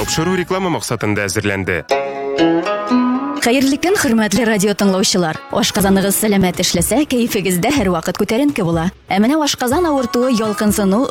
Тапшыру реклама максатында әзерләнде. Хәерле көн, хөрмәтле радио тыңлаучылар. Ашказаныгыз сәламәт эшләсә, кәефегездә һәр вакыт күтәренке була. Ә менә ашказан авыртуы, ялкынсыну,